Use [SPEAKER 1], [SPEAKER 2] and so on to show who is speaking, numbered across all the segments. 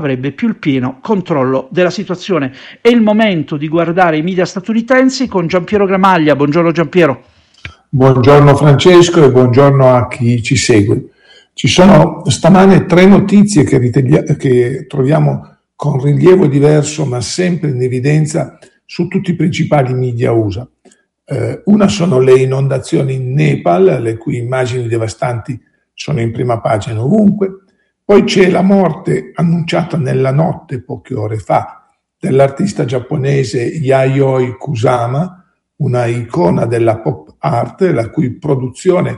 [SPEAKER 1] avrebbe più il pieno controllo della situazione. È il momento di guardare i media statunitensi con Giampiero Gramaglia. Buongiorno Giampiero.
[SPEAKER 2] Buongiorno Francesco e buongiorno a chi ci segue. Ci sono stamane 3 notizie che troviamo con rilievo diverso ma sempre in evidenza su tutti i principali media USA. Una sono le inondazioni in Nepal, le cui immagini devastanti sono in prima pagina ovunque. Poi c'è la morte annunciata nella notte, poche ore fa, dell'artista giapponese Yayoi Kusama, una icona della pop art, la cui produzione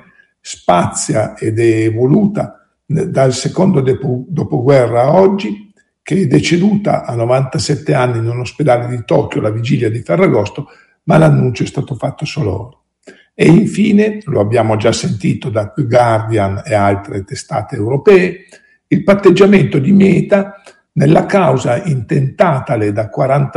[SPEAKER 2] spazia ed è evoluta dal secondo dopoguerra a oggi, che è deceduta a 97 anni in un ospedale di Tokyo la vigilia di Ferragosto, ma l'annuncio è stato fatto solo ora. E infine, lo abbiamo già sentito da The Guardian e altre testate europee, il patteggiamento di Meta nella causa intentatale da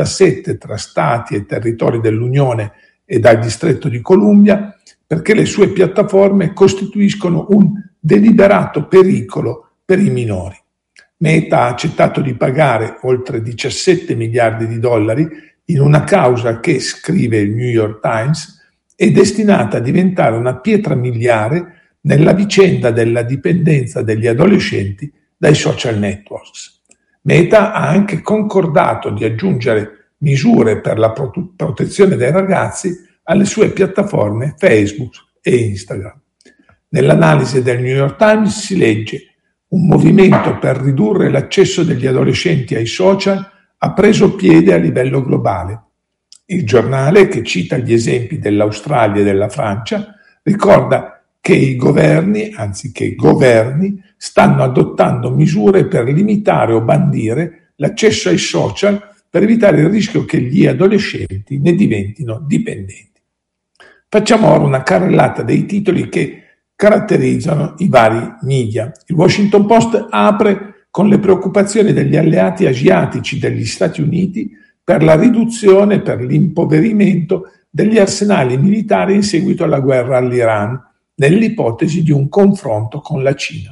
[SPEAKER 2] 47 tra stati e territori dell'Unione e dal distretto di Columbia, perché le sue piattaforme costituiscono un deliberato pericolo per i minori. Meta ha accettato di pagare oltre 17 miliardi di dollari in una causa che, scrive il New York Times, è destinata a diventare una pietra miliare nella vicenda della dipendenza degli adolescenti dai social networks. Meta ha anche concordato di aggiungere misure per la protezione dei ragazzi alle sue piattaforme Facebook e Instagram. Nell'analisi del New York Times si legge: un movimento per ridurre l'accesso degli adolescenti ai social ha preso piede a livello globale. Il giornale, che cita gli esempi dell'Australia e della Francia, ricorda che i governi, anziché governi, stanno adottando misure per limitare o bandire l'accesso ai social per evitare il rischio che gli adolescenti ne diventino dipendenti. Facciamo ora una carrellata dei titoli che caratterizzano i vari media. Il Washington Post apre con le preoccupazioni degli alleati asiatici degli Stati Uniti per la riduzione e per l'impoverimento degli arsenali militari in seguito alla guerra all'Iran, nell'ipotesi di un confronto con la Cina.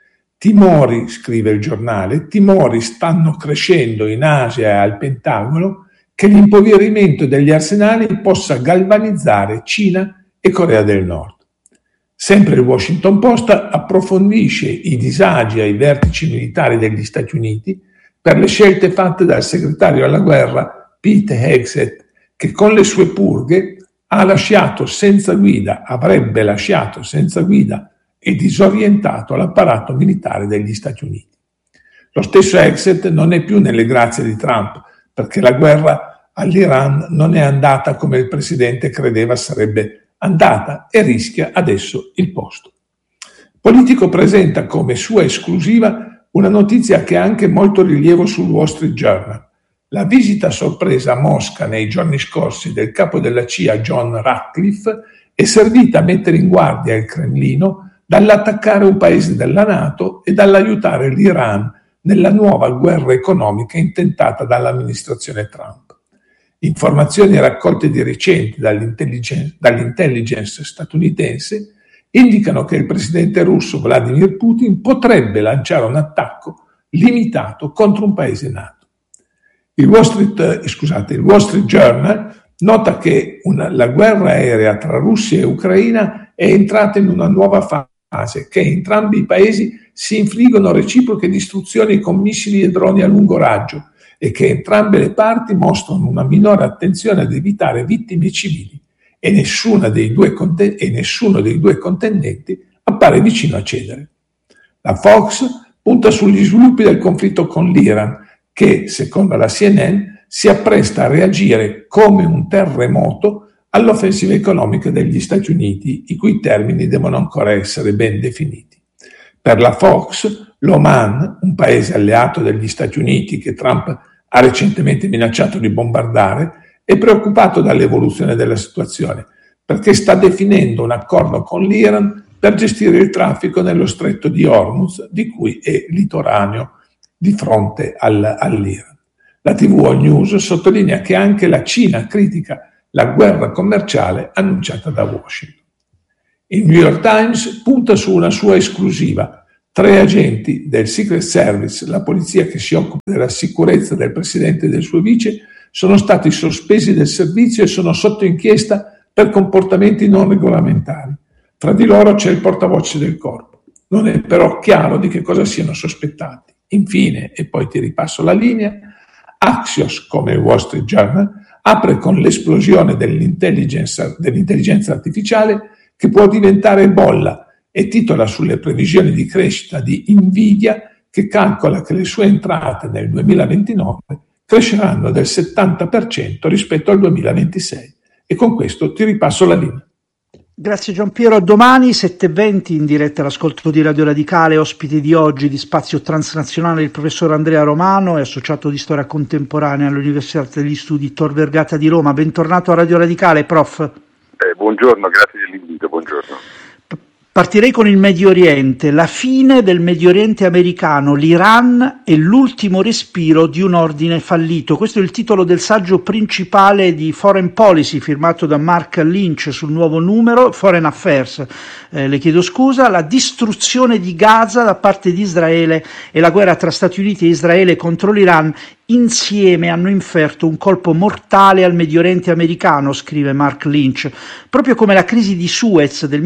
[SPEAKER 2] Timori, scrive il giornale, timori stanno crescendo in Asia e al Pentagono che l'impoverimento degli arsenali possa galvanizzare Cina e Corea del Nord. Sempre il Washington Post approfondisce i disagi ai vertici militari degli Stati Uniti per le scelte fatte dal segretario alla guerra Pete Hegseth, che con le sue purghe avrebbe lasciato senza guida e disorientato l'apparato militare degli Stati Uniti. Lo stesso Hegseth non è più nelle grazie di Trump, perché la guerra all'Iran non è andata come il presidente credeva sarebbe andata e rischia adesso il posto. Politico presenta come sua esclusiva una notizia che ha anche molto rilievo sul Wall Street Journal. La visita sorpresa a Mosca nei giorni scorsi del capo della CIA John Ratcliffe è servita a mettere in guardia il Cremlino dall'attaccare un paese della NATO e dall'aiutare l'Iran nella nuova guerra economica intentata dall'amministrazione Trump. Informazioni raccolte di recente dall'intelligence statunitense indicano che il presidente russo Vladimir Putin potrebbe lanciare un attacco limitato contro un paese NATO. Il Wall Street Journal nota che la guerra aerea tra Russia e Ucraina è entrata in una nuova fase, che entrambi i paesi si infliggono reciproche distruzioni con missili e droni a lungo raggio e che entrambe le parti mostrano una minore attenzione ad evitare vittime civili e nessuno dei due contendenti appare vicino a cedere. La Fox punta sugli sviluppi del conflitto con l'Iran, che, secondo la CNN, si appresta a reagire come un terremoto all'offensiva economica degli Stati Uniti, i cui termini devono ancora essere ben definiti. Per la Fox, l'Oman, un paese alleato degli Stati Uniti che Trump ha recentemente minacciato di bombardare, è preoccupato dall'evoluzione della situazione, perché sta definendo un accordo con l'Iran per gestire il traffico nello stretto di Hormuz, di cui è litoraneo di fronte all'Iran. La TV All News sottolinea che anche la Cina critica la guerra commerciale annunciata da Washington. Il New York Times punta su una sua esclusiva. 3 agenti del Secret Service, la polizia che si occupa della sicurezza del presidente e del suo vice, sono stati sospesi del servizio e sono sotto inchiesta per comportamenti non regolamentari. Tra di loro c'è il portavoce del corpo. Non è però chiaro di che cosa siano sospettati. Infine, e poi ti ripasso la linea, Axios, come il Wall Street Journal, apre con l'esplosione dell'intelligenza artificiale che può diventare bolla e titola sulle previsioni di crescita di Nvidia, che calcola che le sue entrate nel 2029 cresceranno del 70% rispetto al 2026. E con questo ti ripasso la linea.
[SPEAKER 1] Grazie Giampiero, a domani 7:20 in diretta all'ascolto di Radio Radicale, ospite di oggi di Spazio Transnazionale il professor Andrea Romano, è associato di storia contemporanea all'Università degli Studi Tor Vergata di Roma. Bentornato a Radio Radicale, prof.
[SPEAKER 3] Buongiorno, grazie dell'invito, buongiorno.
[SPEAKER 1] Partirei con il Medio Oriente, la fine del Medio Oriente americano, l'Iran e l'ultimo respiro di un ordine fallito. Questo è il titolo del saggio principale di Foreign Policy firmato da Mark Lynch sul nuovo numero, Foreign Affairs, le chiedo scusa, la distruzione di Gaza da parte di Israele e la guerra tra Stati Uniti e Israele contro l'Iran insieme hanno inferto un colpo mortale al Medio Oriente americano, scrive Mark Lynch. Proprio come la crisi di Suez del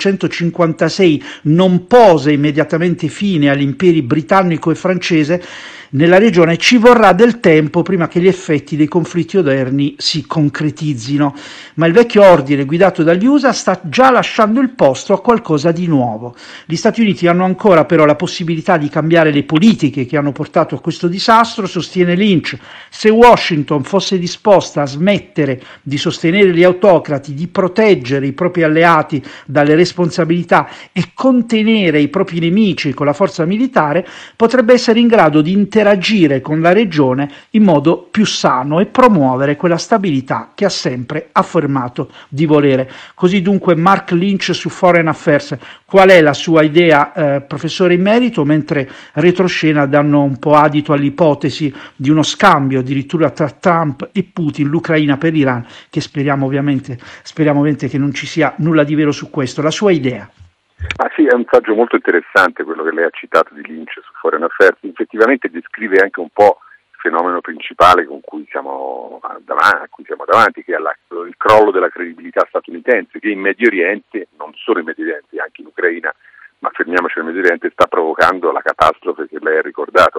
[SPEAKER 1] 1956 non pose immediatamente fine agli imperi britannico e francese, nella regione ci vorrà del tempo prima che gli effetti dei conflitti odierni si concretizzino. Ma il vecchio ordine guidato dagli USA sta già lasciando il posto a qualcosa di nuovo. Gli Stati Uniti hanno ancora però la possibilità di cambiare le politiche che hanno portato a questo disastro, sostiene Lynch. Se Washington fosse disposta a smettere di sostenere gli autocrati, di proteggere i propri alleati dalle responsabilità e contenere i propri nemici con la forza militare, potrebbe essere in grado di interagire con la regione in modo più sano e promuovere quella stabilità che ha sempre affermato di volere. Così dunque Mark Lynch su Foreign Affairs. Qual è la sua idea, professore in merito, mentre retroscena danno un po' adito all'ipotesi di uno scambio addirittura tra Trump e Putin, l'Ucraina per l'Iran, che speriamo ovviamente che non ci sia nulla di vero su questo. La sua idea?
[SPEAKER 3] Ah sì, è un saggio molto interessante quello che lei ha citato di Lynch su Foreign Affairs, effettivamente descrive anche un po' il fenomeno principale con cui siamo davanti, che è il crollo della credibilità statunitense, che in Medio Oriente, non solo in Medio Oriente, anche in Ucraina, ma fermiamoci nel Medio Oriente, sta provocando la catastrofe che lei ha ricordato.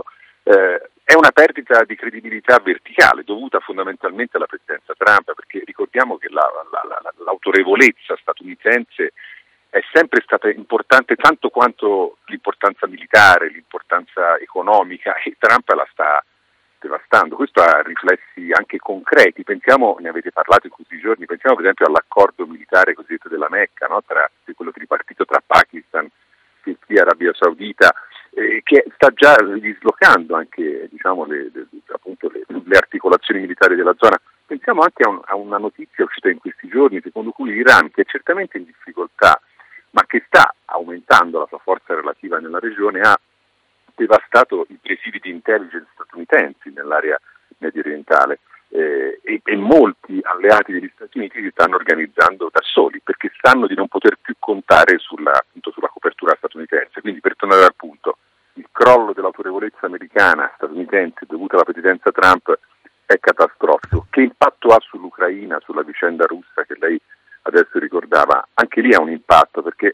[SPEAKER 3] È una perdita di credibilità verticale dovuta fondamentalmente alla presidenza Trump, perché ricordiamo che l'autorevolezza statunitense è sempre stata importante tanto quanto l'importanza militare, l'importanza economica, e Trump la sta devastando. Questo ha riflessi anche concreti, pensiamo, ne avete parlato in questi giorni, pensiamo per esempio all'accordo militare cosiddetto della Mecca, no? Quello tripartito tra Pakistan, Turchia e Arabia Saudita, che sta già dislocando anche le articolazioni militari della zona. Pensiamo anche a una notizia uscita in questi giorni, secondo cui l'Iran, che è certamente in difficoltà, ma che sta aumentando la sua forza relativa nella regione, ha devastato i presidi di intelligence statunitensi nell'area medio orientale e molti alleati degli Stati Uniti si stanno organizzando da soli perché sanno di non poter più contare sulla copertura statunitense. Quindi, per tornare al punto, il crollo dell'autorevolezza americana statunitense dovuta alla presidenza Trump è catastrofico. Che impatto ha sull'Ucraina, sulla vicenda russa che lei adesso ricordava? Anche lì ha un impatto, perché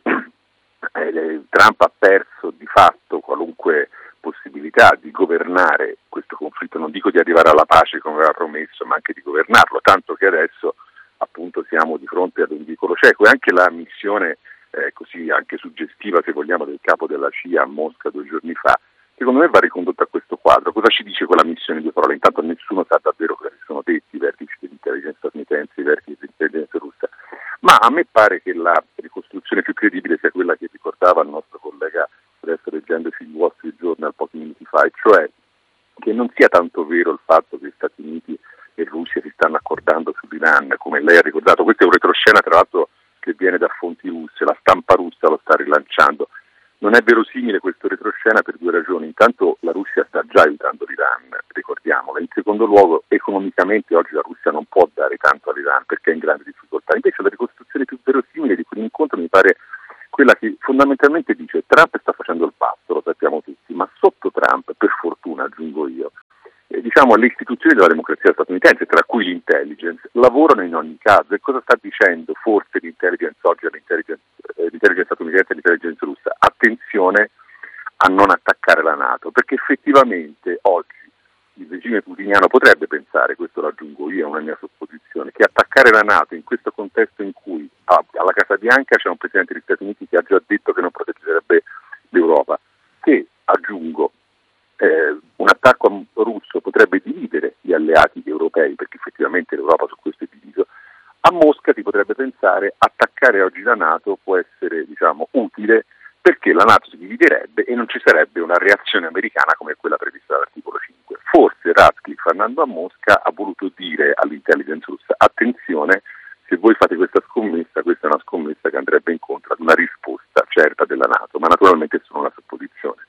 [SPEAKER 3] Trump ha perso di fatto qualunque possibilità di governare questo conflitto, non dico di arrivare alla pace come aveva promesso, ma anche di governarlo, tanto che adesso appunto siamo di fronte ad un vicolo cieco. E anche la missione così anche suggestiva, se vogliamo, del capo della CIA a Mosca 2 giorni fa, secondo me va ricondotta a questo quadro. Cosa ci dice quella missione di parole? Intanto nessuno sa davvero cosa si sono detti i vertici dell'intelligence statunitense, i vertici dell'intelligence russa, ma a me pare che la ricostruzione più credibile sia quella che ricordava il nostro collega adesso leggendoci il Wall Street Journal pochi minuti fa, e cioè che non sia tanto vero il fatto che gli Stati Uniti e Russia si stanno accordando sull'Iran, come lei ha ricordato. Questo è un retroscena, tra l'altro, che viene da fonti russe, la stampa russa lo sta rilanciando. Non è verosimile questo retroscena per 2 ragioni. Intanto la Russia sta già aiutando l'Iran, ricordiamolo. In secondo luogo, economicamente oggi la Russia non può dare tanto all'Iran perché è in grande difficoltà. Invece la ricostruzione più verosimile di quell'incontro mi pare quella che fondamentalmente dice: Trump sta facendo il passo, sotto Trump, per fortuna aggiungo io, diciamo le istituzioni della democrazia statunitense, tra cui l'intelligence, lavorano in ogni caso. E cosa sta dicendo forse l'intelligence oggi l'intelligence statunitense e l'intelligence russa? Attenzione a non attaccare la NATO, perché effettivamente oggi il regime putiniano potrebbe pensare, questo lo aggiungo io, è una mia supposizione, che attaccare la NATO in questo contesto in cui alla Casa Bianca c'è un presidente degli Stati Uniti che ha già detto che non proteggerebbe l'Europa, che aggiungo un attacco russo potrebbe dividere gli alleati europei, perché effettivamente l'Europa su questo è diviso. A Mosca si potrebbe pensare attaccare oggi la NATO può essere, diciamo, utile, perché la NATO si dividerebbe e non ci sarebbe una reazione americana come quella prevista dall'articolo 5. Forse Ratcliffe, andando a Mosca, ha voluto dire all'intelligence russa: attenzione, se voi fate questa scommessa, questa è una scommessa che andrebbe incontro ad una risposta certa della NATO, ma naturalmente è solo una supposizione.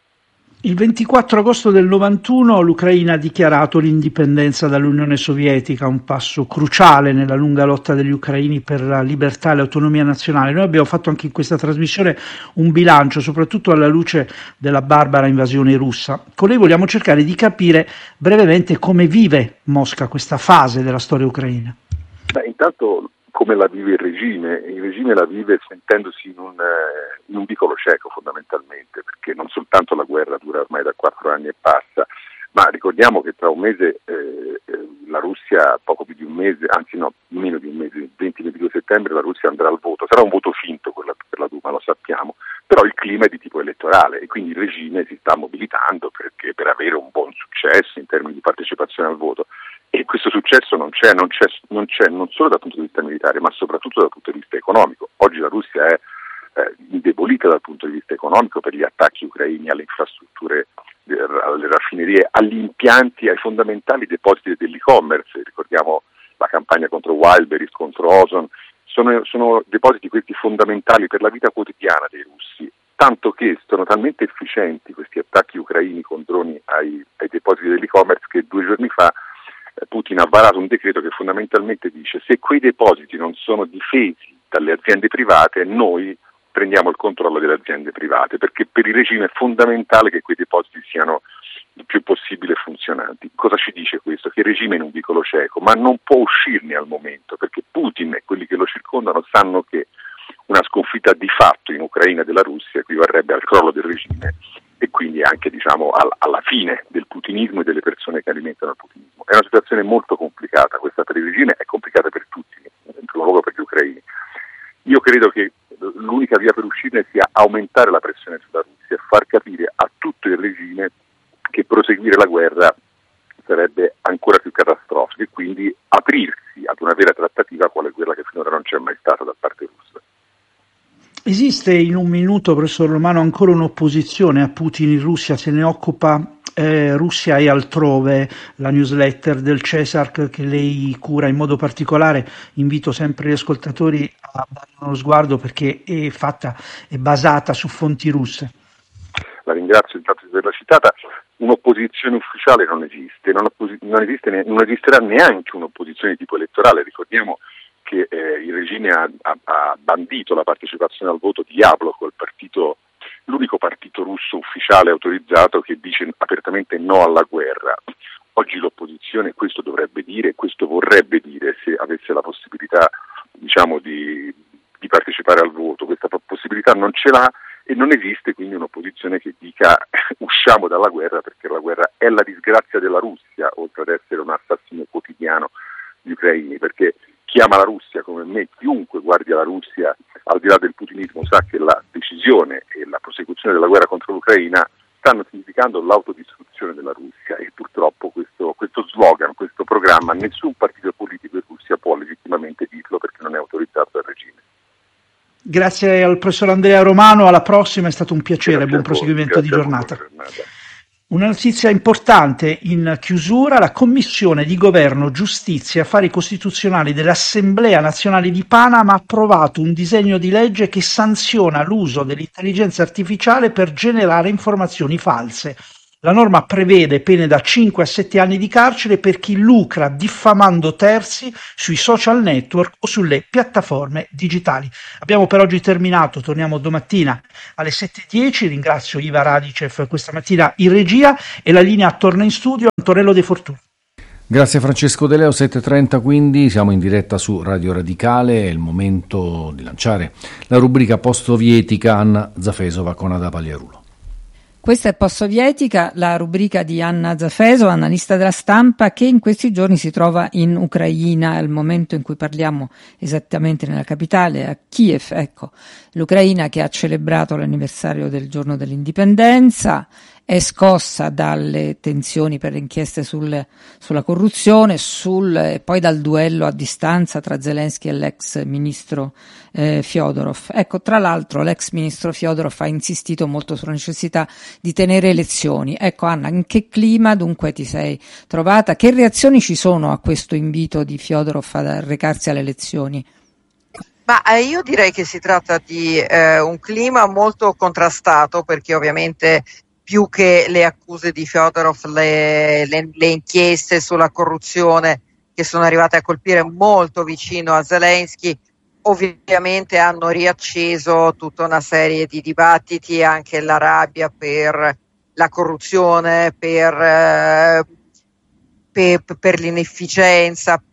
[SPEAKER 1] Il 24 agosto del 91 l'Ucraina ha dichiarato l'indipendenza dall'Unione Sovietica, un passo cruciale nella lunga lotta degli ucraini per la libertà e l'autonomia nazionale. Noi abbiamo fatto anche in questa trasmissione un bilancio, soprattutto alla luce della barbara invasione russa. Con lei vogliamo cercare di capire brevemente come vive Mosca questa fase della storia ucraina.
[SPEAKER 3] Intanto come la vive il regime la vive sentendosi in un vicolo cieco fondamentalmente, perché non soltanto la guerra dura ormai da 4 anni e passa, ma ricordiamo che tra un mese la Russia, poco più di un mese, anzi no, meno di un mese, il 20-22 settembre la Russia andrà al voto, sarà un voto finto per la Duma, lo sappiamo, però il clima è di tipo elettorale e quindi il regime si sta mobilitando per avere un buon successo in termini di partecipazione al voto. E questo successo non c'è non solo dal punto di vista militare, ma soprattutto dal punto di vista economico. Oggi la Russia è indebolita dal punto di vista economico per gli attacchi ucraini alle infrastrutture, alle raffinerie, agli impianti, ai fondamentali depositi dell'e-commerce. Ricordiamo la campagna contro Wildberries, contro Ozon. Sono depositi questi fondamentali per la vita quotidiana dei russi, tanto che sono talmente efficienti questi attacchi ucraini con droni ai depositi dell'e-commerce che 2 giorni fa Putin ha varato un decreto che fondamentalmente dice: se quei depositi non sono difesi dalle aziende private, noi prendiamo il controllo delle aziende private, perché per il regime è fondamentale che quei depositi siano il più possibile funzionanti. Cosa ci dice questo? Che il regime è in un vicolo cieco, ma non può uscirne al momento, perché Putin e quelli che lo circondano sanno che una sconfitta di fatto in Ucraina della Russia equivarrebbe al crollo del regime e quindi anche, diciamo, alla fine del putinismo e delle persone che alimentano il putinismo. È una situazione molto complicata questa per il regime, è complicata per tutti, in primo luogo per gli ucraini. Io credo che l'unica via per uscirne sia aumentare la pressione sulla Russia e far capire a tutto il regime che proseguire la guerra sarebbe ancora più catastrofico e quindi aprirsi ad una vera trattativa quale quella che finora non c'è mai stata da parte russa.
[SPEAKER 1] Esiste in un minuto, professor Romano, ancora un'opposizione a Putin in Russia? Se ne occupa Russia e altrove, la newsletter del CESARC che lei cura in modo particolare. Invito sempre gli ascoltatori a dare uno sguardo perché è basata su fonti russe.
[SPEAKER 3] La ringrazio intanto di averla citata. Un'opposizione ufficiale non esiste, non esisterà neanche un'opposizione di tipo elettorale. Ricordiamo che il regime ha bandito la partecipazione al voto di Yabloko, l'unico partito russo ufficiale autorizzato che dice apertamente no alla guerra. Oggi l'opposizione questo dovrebbe dire, questo vorrebbe dire se avesse la possibilità, diciamo, di partecipare al voto. Questa possibilità non ce l'ha e non esiste quindi un'opposizione che dica usciamo dalla guerra perché la guerra è la disgrazia della Russia, oltre ad essere un assassinio quotidiano di ucraini, perché chi ama la Russia come me, chiunque guardi alla Russia al di là del putinismo sa che la decisione e la prosecuzione della guerra contro l'Ucraina stanno significando l'autodistruzione della Russia e purtroppo questo slogan, questo programma, nessun partito politico in Russia può legittimamente dirlo perché non è autorizzato dal regime.
[SPEAKER 1] Grazie al professor Andrea Romano, alla prossima, è stato un piacere, buon proseguimento di giornata. Una notizia importante in chiusura: la Commissione di Governo, Giustizia e Affari Costituzionali dell'Assemblea Nazionale di Panama ha approvato un disegno di legge che sanziona l'uso dell'intelligenza artificiale per generare informazioni false. La norma prevede pene da 5 a 7 anni di carcere per chi lucra diffamando terzi sui social network o sulle piattaforme digitali. Abbiamo per oggi terminato, torniamo domattina alle 7:10. Ringrazio Iva Radicev questa mattina in regia e la linea torna in studio Antonello De Fortuna.
[SPEAKER 4] Grazie Francesco De Leo, 7:30 quindi, siamo in diretta su Radio Radicale, è il momento di lanciare la rubrica post-sovietica. Anna Zafesova con Ada Pagliarulo.
[SPEAKER 5] Questa è Post-Sovietica, la rubrica di Anna Zafesova, analista della stampa, che in questi giorni si trova in Ucraina, al momento in cui parliamo esattamente nella capitale, a Kiev. Ecco, l'Ucraina che ha celebrato l'anniversario del giorno dell'indipendenza, è scossa dalle tensioni per le inchieste sulla corruzione, e poi dal duello a distanza tra Zelensky e l'ex ministro Fyodorov. Ecco, tra l'altro l'ex ministro Fyodorov ha insistito molto sulla necessità di tenere elezioni. Ecco Anna, in che clima dunque ti sei trovata? Che reazioni ci sono a questo invito di Fyodorov a recarsi alle elezioni?
[SPEAKER 6] Ma io direi che si tratta di un clima molto contrastato, perché ovviamente più che le accuse di Fyodorov, le inchieste sulla corruzione che sono arrivate a colpire molto vicino a Zelensky, ovviamente hanno riacceso tutta una serie di dibattiti, anche la rabbia per la corruzione, per l'inefficienza,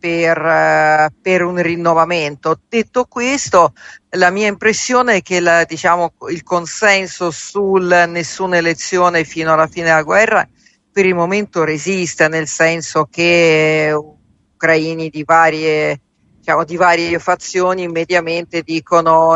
[SPEAKER 6] per un rinnovamento. Detto questo, la mia impressione è che il consenso sul nessuna elezione fino alla fine della guerra per il momento resiste, nel senso che ucraini di varie fazioni mediamente dicono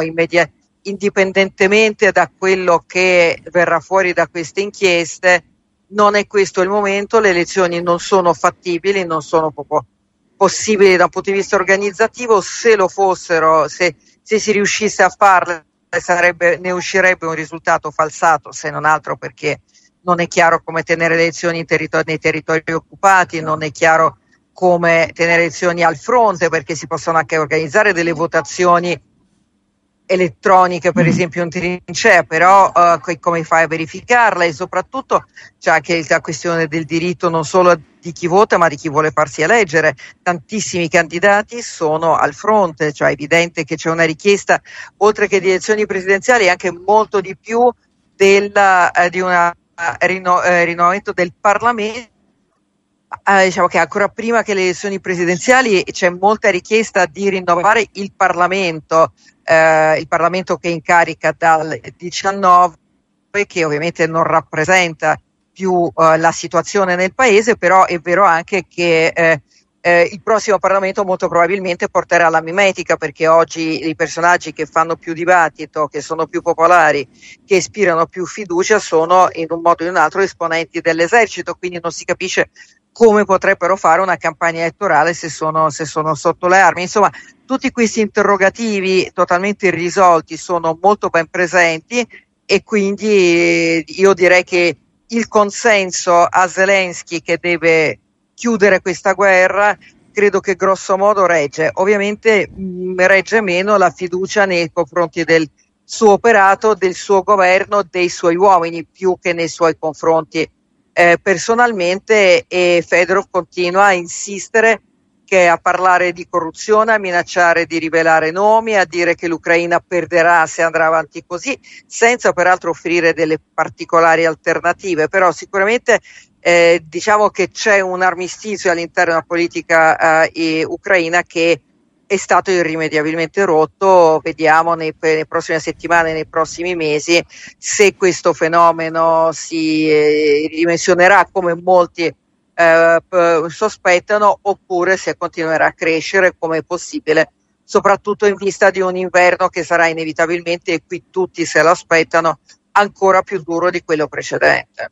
[SPEAKER 6] indipendentemente da quello che verrà fuori da queste inchieste, non è questo il momento, le elezioni non sono fattibili, non sono proprio possibili da un punto di vista organizzativo. Se lo fossero, se si riuscisse a farle, ne uscirebbe un risultato falsato, se non altro perché non è chiaro come tenere le elezioni nei territori occupati, non è chiaro come tenere elezioni al fronte, perché si possono anche organizzare delle votazioni elettroniche, per esempio in trincea, però come fai a verificarla? E soprattutto c'è anche la questione del diritto non solo di chi vota ma di chi vuole farsi eleggere. Tantissimi candidati sono al fronte, cioè è evidente che c'è una richiesta, oltre che di elezioni presidenziali, anche molto di più di un rinnovamento del Parlamento. Diciamo che ancora prima che le elezioni presidenziali c'è molta richiesta di rinnovare il Parlamento che è in carica dal 19, che ovviamente non rappresenta più la situazione nel paese, però è vero anche che il prossimo Parlamento molto probabilmente porterà la mimetica, perché oggi i personaggi che fanno più dibattito, che sono più popolari, che ispirano più fiducia, sono in un modo o in un altro esponenti dell'esercito, quindi non si capisce come potrebbero fare una campagna elettorale se sono sotto le armi. Insomma, tutti questi interrogativi totalmente irrisolti sono molto ben presenti, e quindi io direi che il consenso a Zelensky che deve chiudere questa guerra credo che grosso modo regge. Ovviamente regge meno la fiducia nei confronti del suo operato, del suo governo, dei suoi uomini, più che nei suoi confronti personalmente, e Fedorov continua a insistere, a parlare di corruzione, a minacciare di rivelare nomi, a dire che l'Ucraina perderà se andrà avanti così, senza peraltro offrire delle particolari alternative. Però sicuramente diciamo che c'è un armistizio all'interno della politica ucraina che è stato irrimediabilmente rotto. Vediamo nelle prossime settimane, nei prossimi mesi, se questo fenomeno si ridimensionerà come molti sospettano, oppure se continuerà a crescere come è possibile, soprattutto in vista di un inverno che sarà inevitabilmente, e qui tutti se lo aspettano, ancora più duro di quello precedente.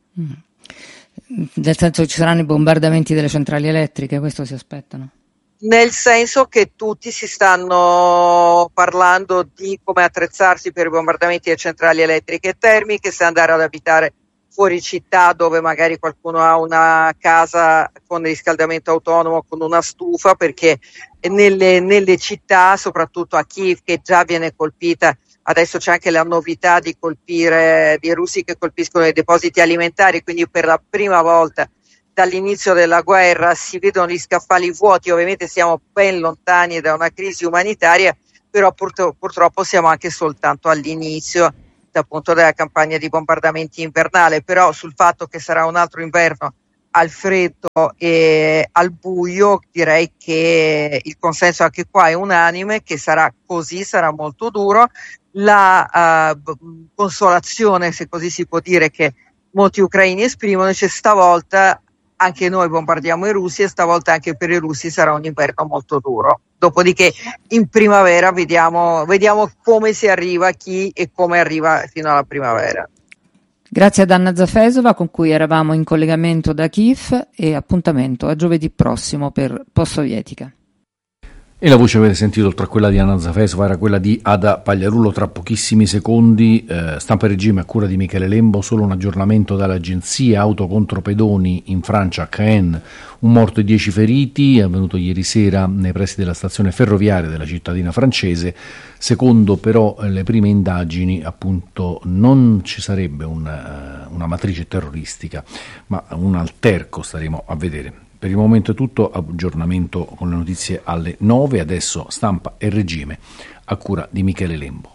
[SPEAKER 5] Nel senso che ci saranno i bombardamenti delle centrali elettriche, questo si aspettano?
[SPEAKER 6] Nel senso che tutti si stanno parlando di come attrezzarsi per i bombardamenti delle centrali elettriche e termiche, se andare ad abitare fuori città, dove magari qualcuno ha una casa con riscaldamento autonomo con una stufa, perché nelle città, soprattutto a Kiev, che già viene colpita adesso c'è anche la novità di colpire di russi che colpiscono i depositi alimentari, quindi per la prima volta dall'inizio della guerra si vedono gli scaffali vuoti. Ovviamente siamo ben lontani da una crisi umanitaria, però purtroppo siamo anche soltanto all'inizio appunto della campagna di bombardamenti invernale. Però sul fatto che sarà un altro inverno al freddo e al buio, direi che il consenso anche qua è unanime, che sarà così, sarà molto duro. La consolazione, se così si può dire, che molti ucraini esprimono, cioè stavolta anche noi bombardiamo i russi e stavolta anche per i russi sarà un inverno molto duro. Dopodiché in primavera vediamo come si arriva, chi e come arriva fino alla primavera.
[SPEAKER 5] Grazie ad Anna Zafesova, con cui eravamo in collegamento da Kiev, e appuntamento a giovedì prossimo per Post-Sovietica.
[SPEAKER 4] E la voce avete sentito, oltre a quella di Anna Zafesova, era quella di Ada Pagliarulo. Tra pochissimi secondi, Stampa e Regime a cura di Michele Lembo. Solo un aggiornamento dall'agenzia: auto contro pedoni in Francia, a Caen, un morto e 10 feriti, è avvenuto ieri sera nei pressi della stazione ferroviaria della cittadina francese. Secondo però le prime indagini, appunto, non ci sarebbe una matrice terroristica, ma un alterco, staremo a vedere. Per il momento è tutto, aggiornamento con le notizie alle 9, adesso Stampa e Regime a cura di Michele Lembo.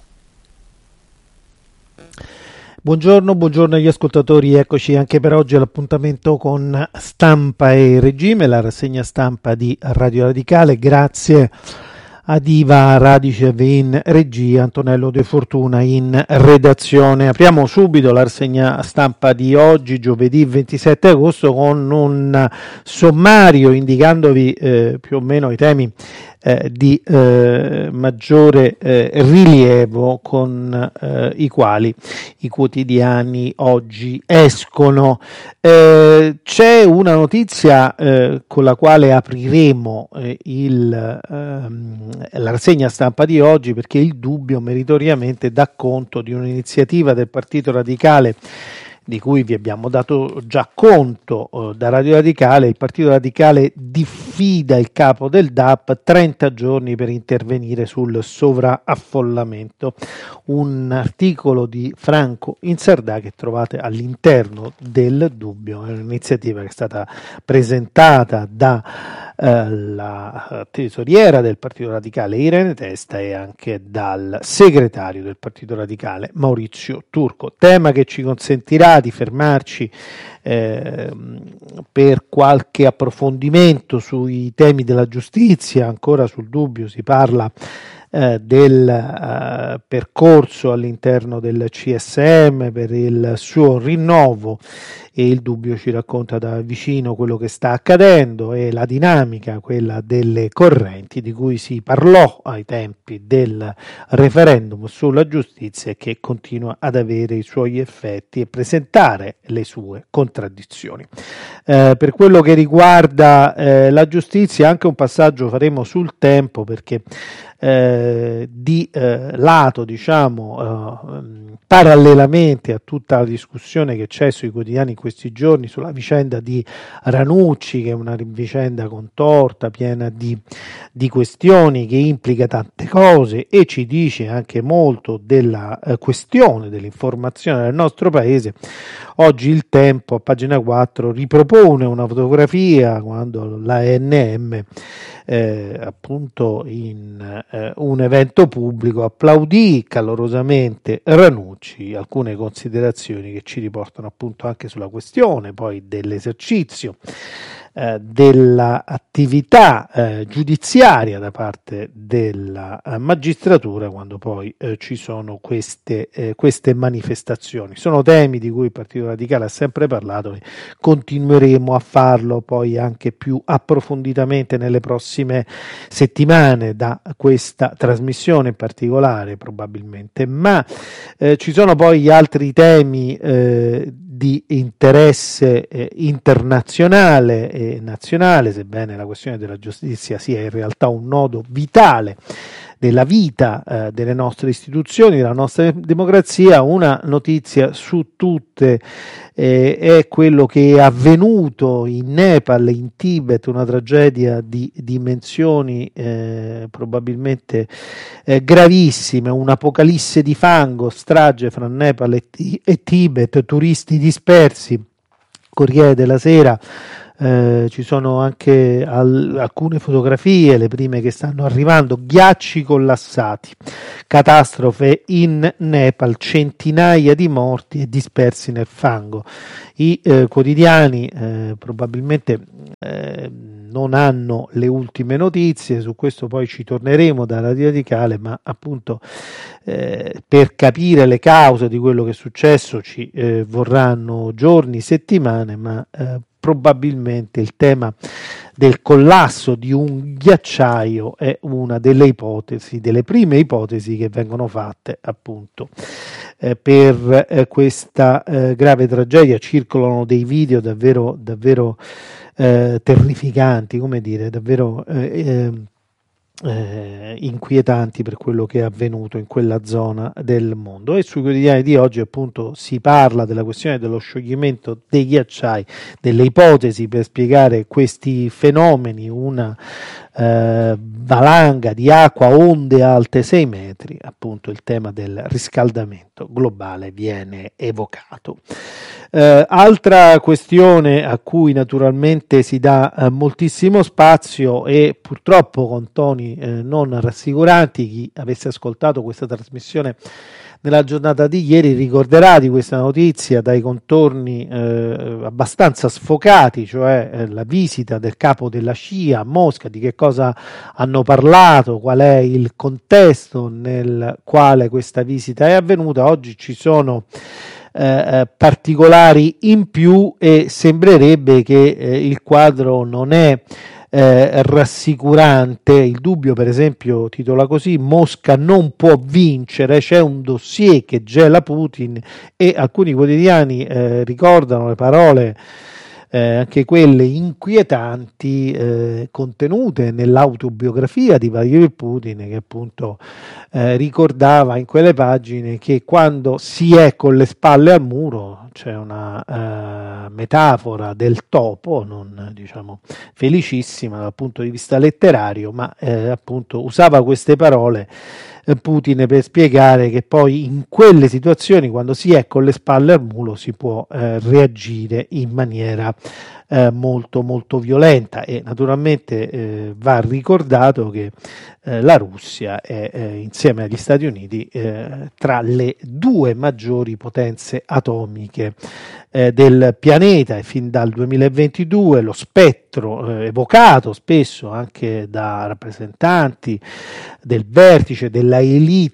[SPEAKER 7] Buongiorno agli ascoltatori, eccoci anche per oggi all'appuntamento con Stampa e Regime, la rassegna stampa di Radio Radicale. Grazie ad Iva Radicev in regia, Antonello De Fortuna in redazione. Apriamo subito la rassegna stampa di oggi, giovedì 27 agosto, con un sommario indicandovi più o meno i temi di maggiore rilievo con i quali i quotidiani oggi escono. C'è una notizia con la quale apriremo la rassegna stampa di oggi, perché il Dubbio meritoriamente dà conto di un'iniziativa del Partito Radicale di cui vi abbiamo dato già conto da Radio Radicale. Il Partito Radicale diffida il capo del DAP, 30 giorni per intervenire sul sovraffollamento. Un articolo di Franco Insardà che trovate all'interno del Dubbio. È un'iniziativa che è stata presentata da la tesoriera del Partito Radicale Irene Testa e anche dal segretario del Partito Radicale Maurizio Turco. Tema che ci consentirà di fermarci per qualche approfondimento sui temi della giustizia. Ancora sul Dubbio si parla del percorso all'interno del CSM per il suo rinnovo, e il Dubbio ci racconta da vicino quello che sta accadendo e la dinamica, quella delle correnti di cui si parlò ai tempi del referendum sulla giustizia e che continua ad avere i suoi effetti e presentare le sue contraddizioni. Per quello che riguarda la giustizia, anche un passaggio faremo sul Tempo, perché di lato, parallelamente a tutta la discussione che c'è sui quotidiani in questi giorni sulla vicenda di Ranucci, che è una vicenda contorta, piena di questioni, che implica tante cose e ci dice anche molto della questione dell'informazione nel nostro paese. Oggi il Tempo, a pagina 4, ripropone una fotografia quando l'ANM appunto in un evento pubblico applaudì calorosamente Ranucci. Alcune considerazioni che ci riportano appunto anche sulla questione poi dell'esercizio dell'attività giudiziaria da parte della magistratura quando poi ci sono queste manifestazioni. Sono temi di cui il Partito Radicale ha sempre parlato e continueremo a farlo poi anche più approfonditamente nelle prossime settimane da questa trasmissione in particolare probabilmente, ma ci sono poi altri temi di interesse internazionale e nazionale, sebbene la questione della giustizia sia in realtà un nodo vitale della vita delle nostre istituzioni, della nostra democrazia. Una notizia su tutte è quello che è avvenuto in Nepal, in Tibet, una tragedia di dimensioni probabilmente gravissime, un'apocalisse di fango, strage fra Nepal e Tibet, turisti dispersi. Corriere della Sera, ci sono anche alcune fotografie, le prime che stanno arrivando, ghiacci collassati, catastrofe in Nepal, centinaia di morti e dispersi nel fango. I quotidiani probabilmente non hanno le ultime notizie, su questo poi ci torneremo da Radio Radicale, ma appunto per capire le cause di quello che è successo ci vorranno giorni, settimane, ma probabilmente il tema del collasso di un ghiacciaio è una delle ipotesi, delle prime ipotesi che vengono fatte appunto per questa grave tragedia. Circolano dei video davvero terrificanti, come dire, davvero inquietanti per quello che è avvenuto in quella zona del mondo. E sui quotidiani di oggi appunto si parla della questione dello scioglimento dei ghiacciai, delle ipotesi per spiegare questi fenomeni, una valanga di acqua, onde alte 6 metri, appunto il tema del riscaldamento globale viene evocato. Altra questione a cui naturalmente si dà moltissimo spazio e purtroppo con toni non rassicuranti. Chi avesse ascoltato questa trasmissione nella giornata di ieri ricorderà di questa notizia dai contorni abbastanza sfocati, cioè la visita del capo della CIA a Mosca, di che cosa hanno parlato, qual è il contesto nel quale questa visita è avvenuta. Oggi ci sono particolari in più e sembrerebbe che il quadro non è rassicurante. Il Dubbio, per esempio, titola così: Mosca non può vincere, c'è un dossier che gela Putin, e alcuni quotidiani ricordano le parole anche quelle inquietanti contenute nell'autobiografia di Vladimir Putin, che appunto ricordava in quelle pagine che quando si è con le spalle al muro, c'è una metafora del topo, non diciamo felicissima dal punto di vista letterario, ma appunto usava queste parole Putin per spiegare che poi in quelle situazioni, quando si è con le spalle al muro, si può reagire in maniera molto molto violenta. E naturalmente va ricordato che la Russia è insieme agli Stati Uniti tra le 2 maggiori potenze atomiche del pianeta, e fin dal 2022 lo spettro evocato spesso anche da rappresentanti del vertice, della elite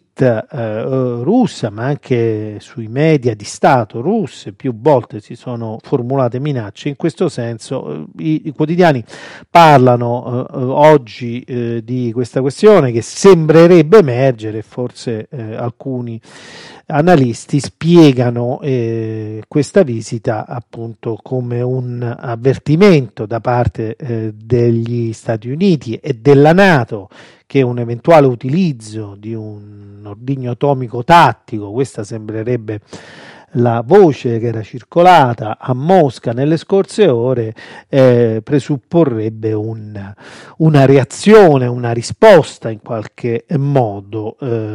[SPEAKER 7] russa, ma anche sui media di Stato russe, più volte si sono formulate minacce in questo senso. I quotidiani parlano oggi di questa questione che sembrerebbe emergere, forse alcuni analisti spiegano questa visita appunto come un avvertimento da parte degli Stati Uniti e della NATO che un eventuale utilizzo di un ordigno atomico tattico, questa sembrerebbe la voce che era circolata a Mosca nelle scorse ore, presupporrebbe una reazione, una risposta in qualche modo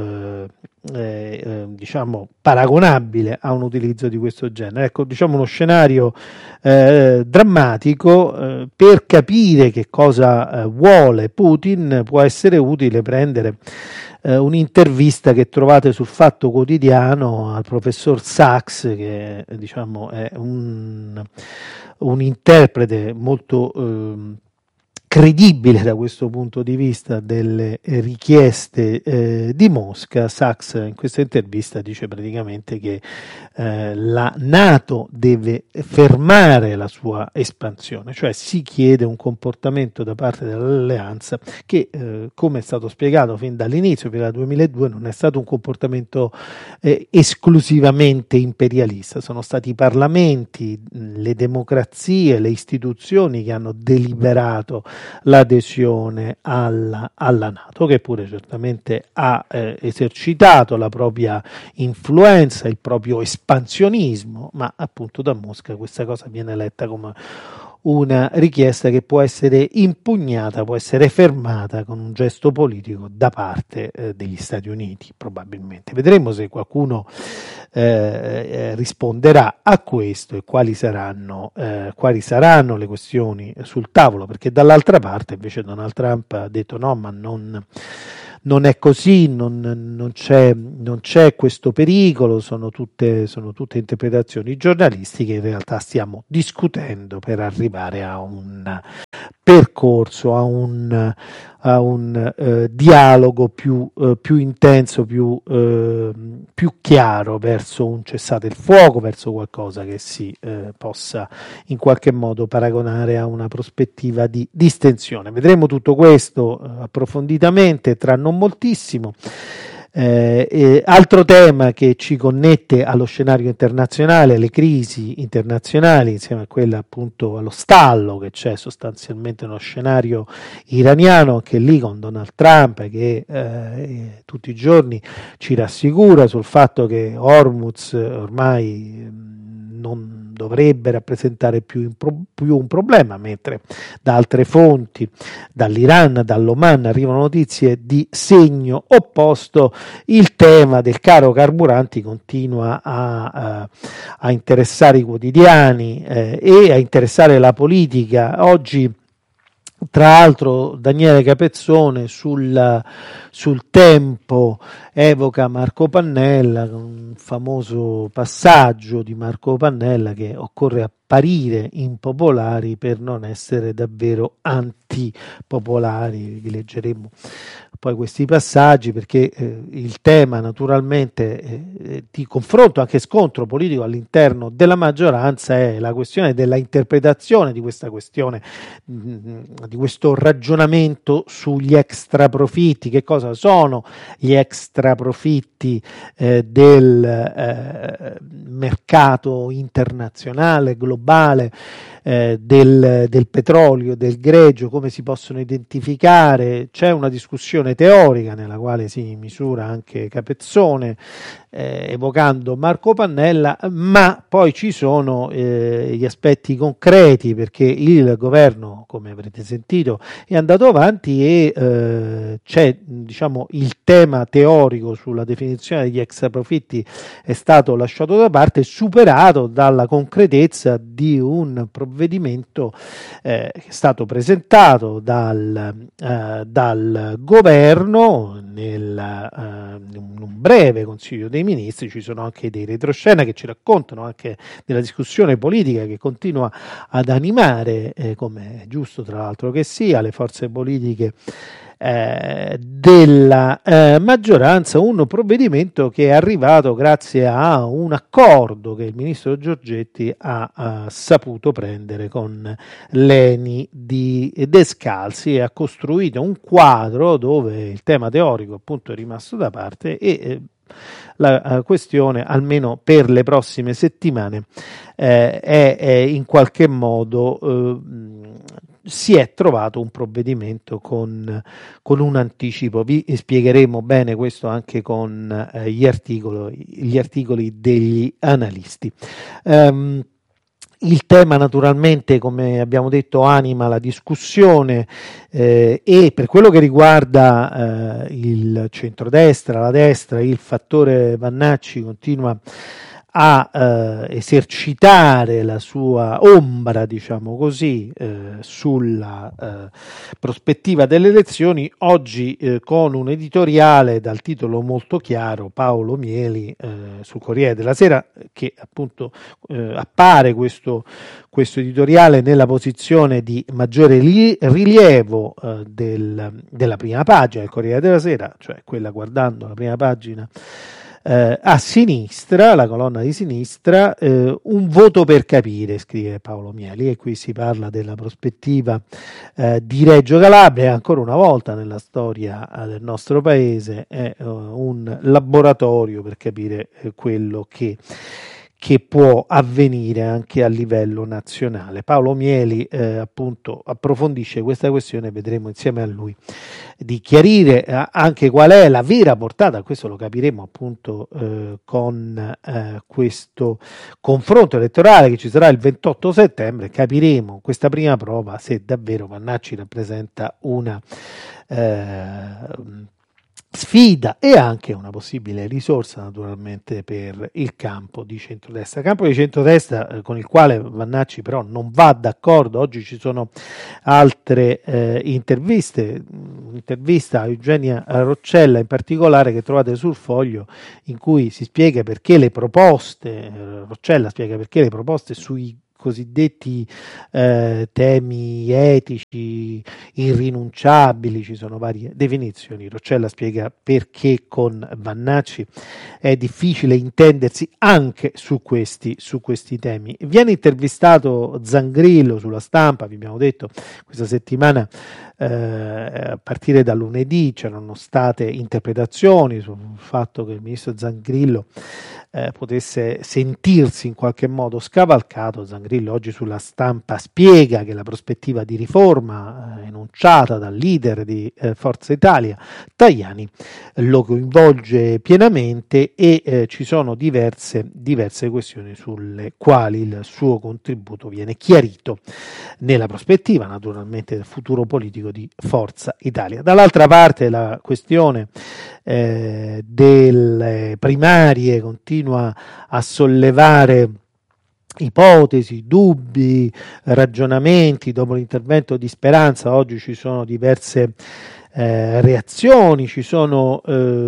[SPEAKER 7] diciamo paragonabile a un utilizzo di questo genere. Ecco, diciamo uno scenario drammatico. Per capire che cosa vuole Putin può essere utile prendere un'intervista che trovate sul Fatto Quotidiano al professor Sachs, che diciamo è un interprete molto credibile da questo punto di vista delle richieste di Mosca. Sachs in questa intervista dice praticamente che la NATO deve fermare la sua espansione, cioè si chiede un comportamento da parte dell'alleanza che, come è stato spiegato fin dall'inizio, fin dal 2002, non è stato un comportamento esclusivamente imperialista. Sono stati i parlamenti, le democrazie, le istituzioni che hanno deliberato l'adesione alla NATO, che pure certamente ha esercitato la propria influenza, il proprio espansionismo, ma appunto da Mosca questa cosa viene letta come una richiesta che può essere impugnata, può essere fermata con un gesto politico da parte degli Stati Uniti, probabilmente. Vedremo se qualcuno risponderà a questo e quali saranno le questioni sul tavolo, perché dall'altra parte invece Donald Trump ha detto no, ma non è così, non c'è questo pericolo, sono tutte interpretazioni giornalistiche, in realtà stiamo discutendo per arrivare a un percorso, a un dialogo più intenso, più chiaro verso un cessate il fuoco, verso qualcosa che si possa in qualche modo paragonare a una prospettiva di distensione. Vedremo tutto questo approfonditamente tra non moltissimo. Altro tema che ci connette allo scenario internazionale, le crisi internazionali, insieme a quella appunto allo stallo che c'è sostanzialmente uno scenario iraniano, che lì con Donald Trump che tutti i giorni ci rassicura sul fatto che Hormuz ormai non dovrebbe rappresentare più un problema, mentre da altre fonti, dall'Iran, dall'Oman, arrivano notizie di segno opposto. Il tema del caro carburanti continua a interessare i quotidiani e a interessare la politica. Oggi, tra l'altro, Daniele Capezzone sul Tempo evoca Marco Pannella, un famoso passaggio di Marco Pannella che occorre apparire impopolari per non essere davvero antipopolari. Vi leggeremo poi questi passaggi perché il tema naturalmente di confronto, anche scontro politico all'interno della maggioranza, è la questione della interpretazione di questa questione, di questo ragionamento sugli extra profitti. Che cosa sono gli extra profitti del mercato internazionale, globale, del petrolio, del greggio, come si possono identificare? C'è una discussione teorica nella quale si misura anche Capezzone, evocando Marco Pannella, ma poi ci sono gli aspetti concreti, perché il governo, come avrete sentito, è andato avanti e c'è, diciamo, il tema teorico sulla definizione degli extraprofitti è stato lasciato da parte, superato dalla concretezza di un provvedimento che è stato presentato dal governo in un breve Consiglio dei Ministri. Ci sono anche dei retroscena che ci raccontano anche della discussione politica che continua ad animare, come è giusto tra l'altro che sia, le forze politiche della maggioranza. Un provvedimento che è arrivato grazie a un accordo che il ministro Giorgetti ha saputo prendere con l'ENI di Descalzi e ha costruito un quadro dove il tema teorico appunto è rimasto da parte e la questione, almeno per le prossime settimane, è in qualche modo si è trovato un provvedimento con un anticipo. Vi spiegheremo bene questo anche con gli articoli degli analisti. Il tema naturalmente, come abbiamo detto, anima la discussione e per quello che riguarda il centrodestra, la destra, il fattore Vannacci continua a esercitare la sua ombra, diciamo così, sulla prospettiva delle elezioni. Oggi con un editoriale dal titolo molto chiaro, Paolo Mieli sul Corriere della Sera, che appunto appare questo editoriale nella posizione di maggiore rilievo della prima pagina del Corriere della Sera, cioè quella guardando la prima pagina a sinistra, la colonna di sinistra, un voto per capire, scrive Paolo Mieli, e qui si parla della prospettiva di Reggio Calabria. Ancora una volta nella storia del nostro paese è un laboratorio per capire quello che che può avvenire anche a livello nazionale. Paolo Mieli appunto approfondisce questa questione, vedremo insieme a lui di chiarire anche qual è la vera portata, questo lo capiremo appunto con questo confronto elettorale che ci sarà il 28 settembre, capiremo questa prima prova se davvero Vannacci rappresenta una sfida e anche una possibile risorsa naturalmente per il campo di centrodestra. Campo di centrodestra con il quale Vannacci però non va d'accordo. Oggi ci sono altre interviste, un'intervista a Eugenia Roccella in particolare che trovate sul Foglio, in cui si spiega perché le proposte, Roccella spiega perché le proposte sui cosiddetti temi etici irrinunciabili, ci sono varie definizioni. Roccella spiega perché con Vannacci è difficile intendersi anche su questi temi. Viene intervistato Zangrillo sulla Stampa, vi abbiamo detto questa settimana a partire da lunedì c'erano state interpretazioni sul fatto che il ministro Zangrillo potesse sentirsi in qualche modo scavalcato. Zangrillo oggi sulla Stampa spiega che la prospettiva di riforma enunciata dal leader di Forza Italia, Tajani, lo coinvolge pienamente e ci sono diverse questioni sulle quali il suo contributo viene chiarito nella prospettiva naturalmente del futuro politico di Forza Italia. Dall'altra parte la questione delle primarie continua a sollevare ipotesi, dubbi, ragionamenti. Dopo l'intervento di Speranza oggi ci sono diverse reazioni, ci sono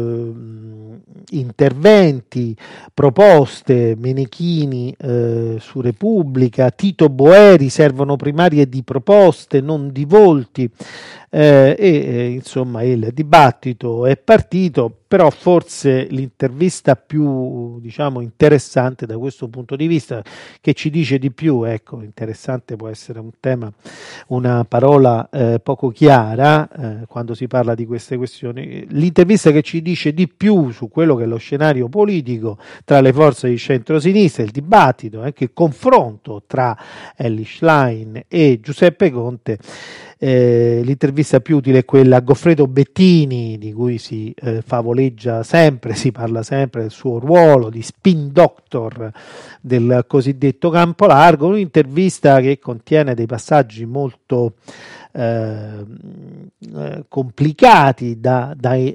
[SPEAKER 7] interventi, proposte, Menechini su Repubblica, Tito Boeri, servono primarie di proposte, non di volti, insomma il dibattito è partito, però forse l'intervista più interessante da questo punto di vista, che ci dice di più, ecco, interessante può essere un tema, una parola poco chiara quando si parla di queste questioni, l'intervista che ci dice di più su quello che è lo scenario politico tra le forze di centrosinistra, il dibattito, anche il confronto tra Elly Schlein e Giuseppe Conte. L'intervista più utile è quella a Goffredo Bettini, di cui si favoleggia sempre, si parla sempre del suo ruolo di spin doctor del cosiddetto campo largo, un'intervista che contiene dei passaggi molto complicati da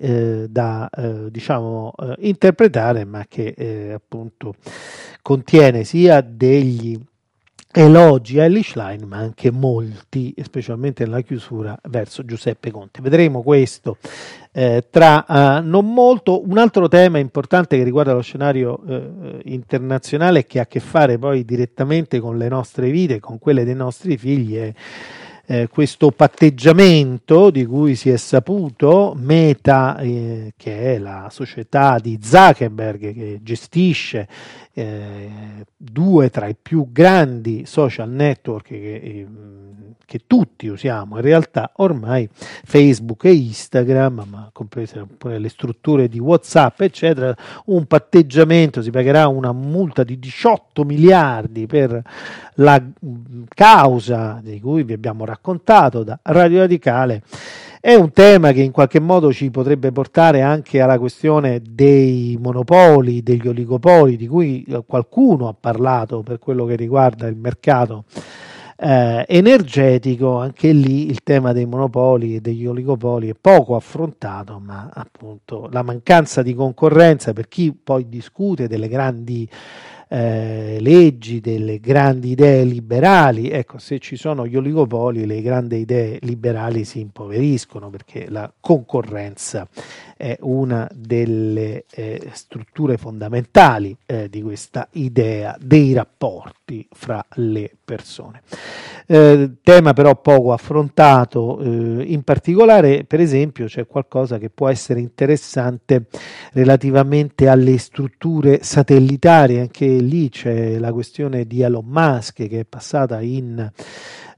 [SPEAKER 7] interpretare, ma che appunto contiene sia degli elogi a Elly Schlein, ma anche molti, specialmente nella chiusura, verso Giuseppe Conte. Vedremo questo tra non molto. Un altro tema importante che riguarda lo scenario internazionale e che ha a che fare poi direttamente con le nostre vite, con quelle dei nostri figli, è questo patteggiamento di cui si è saputo. Meta, che è la società di Zuckerberg che gestisce due tra i più grandi social network che tutti usiamo in realtà ormai, Facebook e Instagram, ma comprese pure le strutture di WhatsApp eccetera, un patteggiamento, si pagherà una multa di 18 miliardi per la causa di cui vi abbiamo raccontato da Radio Radicale. È un tema che in qualche modo ci potrebbe portare anche alla questione dei monopoli, degli oligopoli, di cui qualcuno ha parlato per quello che riguarda il mercato energetico. Anche lì il tema dei monopoli e degli oligopoli è poco affrontato, ma appunto la mancanza di concorrenza, per chi poi discute delle grandi leggi, delle grandi idee liberali, ecco, se ci sono gli oligopoli le grandi idee liberali si impoveriscono, perché la concorrenza è una delle strutture fondamentali di questa idea dei rapporti fra le persone. Tema però poco affrontato, in particolare per esempio c'è qualcosa che può essere interessante relativamente alle strutture satellitari. Anche lì c'è la questione di Elon Musk, che è passata in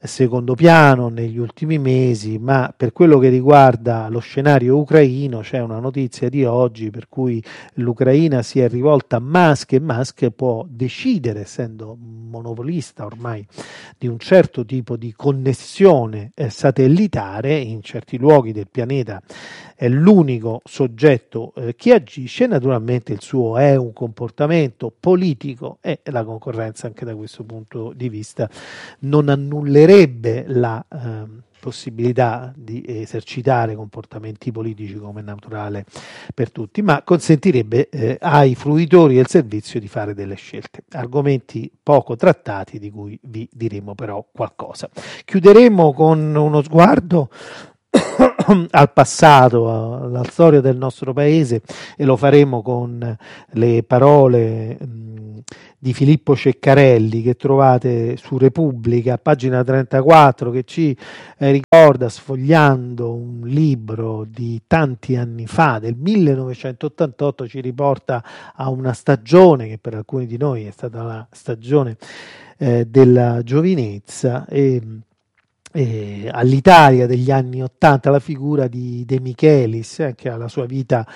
[SPEAKER 7] secondo piano negli ultimi mesi, ma per quello che riguarda lo scenario ucraino c'è una notizia di oggi per cui l'Ucraina si è rivolta a Musk e Musk può decidere, essendo monopolista ormai di un certo tipo di connessione satellitare in certi luoghi del pianeta, è l'unico soggetto che agisce. Naturalmente il suo è un comportamento politico e la concorrenza anche da questo punto di vista non annullerebbe la possibilità di esercitare comportamenti politici come è naturale per tutti, ma consentirebbe ai fruitori del servizio di fare delle scelte. Argomenti poco trattati di cui vi diremo però qualcosa. Chiuderemo con uno sguardo al passato, alla storia del nostro paese, e lo faremo con le parole di Filippo Ceccarelli che trovate su Repubblica, pagina 34, che ci ricorda, sfogliando un libro di tanti anni fa, del 1988, ci riporta a una stagione che per alcuni di noi è stata la stagione della giovinezza e all'Italia degli anni '80, la figura di De Michelis, che ha la sua vita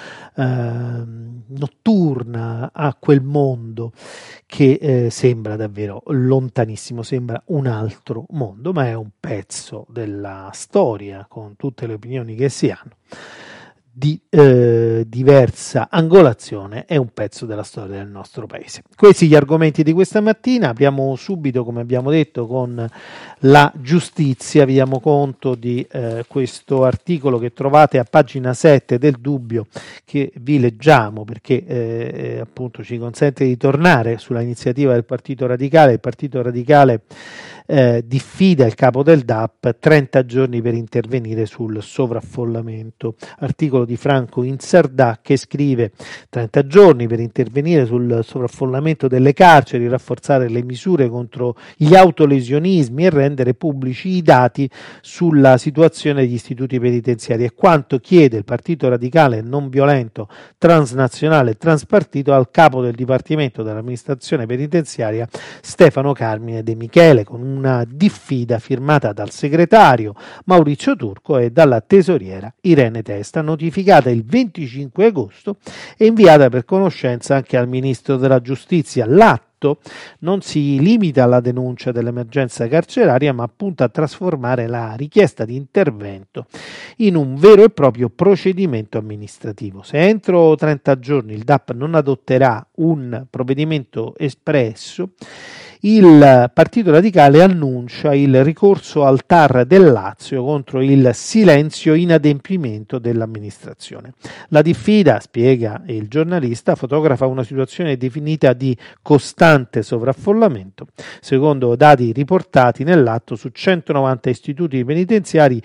[SPEAKER 7] notturna, a quel mondo che sembra davvero lontanissimo, sembra un altro mondo, ma è un pezzo della storia con tutte le opinioni che si hanno. Di diversa angolazione, è un pezzo della storia del nostro paese. Questi gli argomenti di questa mattina. Apriamo subito, come abbiamo detto, con la giustizia. Vi diamo conto di questo articolo che trovate a pagina 7 del Dubbio, che vi leggiamo perché appunto ci consente di tornare sulla iniziativa del Partito Radicale. Il Partito Radicale diffida il capo del DAP, 30 giorni per intervenire sul sovraffollamento. Articolo di Franco Insardà che scrive: 30 giorni per intervenire sul sovraffollamento delle carceri, rafforzare le misure contro gli autolesionismi e rendere pubblici i dati sulla situazione degli istituti penitenziari, è quanto chiede il Partito Radicale non violento, transnazionale e transpartito al capo del Dipartimento dell'amministrazione penitenziaria Stefano Carmine De Michele, con una diffida firmata dal segretario Maurizio Turco e dalla tesoriera Irene Testa, notificata il 25 agosto e inviata per conoscenza anche al Ministro della Giustizia. L'atto non si limita alla denuncia dell'emergenza carceraria, ma punta a trasformare la richiesta di intervento in un vero e proprio procedimento amministrativo. Se entro 30 giorni il DAP non adotterà un provvedimento espresso, il Partito Radicale annuncia il ricorso al TAR del Lazio contro il silenzio inadempimento dell'amministrazione. La diffida, spiega il giornalista, fotografa una situazione definita di costante sovraffollamento. Secondo dati riportati nell'atto, su 190 istituti penitenziari,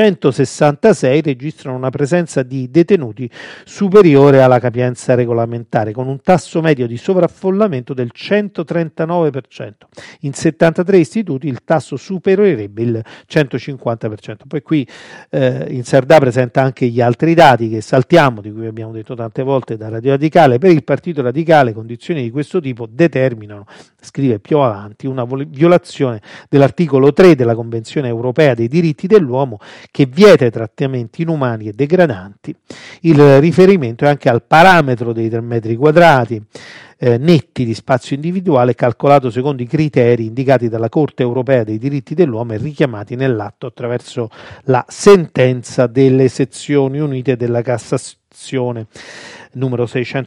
[SPEAKER 7] 166 registrano una presenza di detenuti superiore alla capienza regolamentare, con un tasso medio di sovraffollamento del 139%. In 73 istituti il tasso supererebbe il 150%. Poi qui Insardà presenta anche gli altri dati che saltiamo, di cui abbiamo detto tante volte da Radio Radicale. Per il Partito Radicale condizioni di questo tipo determinano, scrive più avanti, una violazione dell'articolo 3 della Convenzione Europea dei diritti dell'uomo, che vieta i trattamenti inumani e degradanti. Il riferimento è anche al parametro dei 3 metri quadrati netti di spazio individuale, calcolato secondo i criteri indicati dalla Corte Europea dei diritti dell'uomo e richiamati nell'atto attraverso la sentenza delle sezioni unite della Cassazione numero